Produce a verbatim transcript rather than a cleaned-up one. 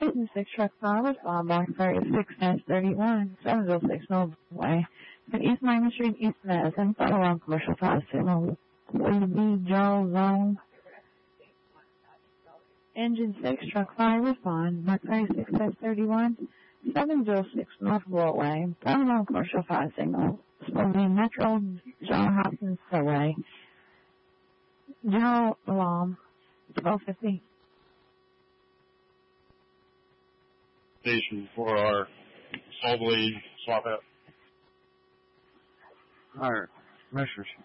eight and six truck five was found by thirty-six thirty-one, seven oh six North Way. At East Main Street, East Madison, follow on commercial five signal. Will be Joe Zone. Engine six, truck five, respond. Mark thirty-six thirty-one, seven oh six North Broadway. Follow on commercial five signal. Spalding Metro, John Hopkins Subway. General alarm, twelve fifty. Station for our Salt Lake swap out. All right, Commissioners.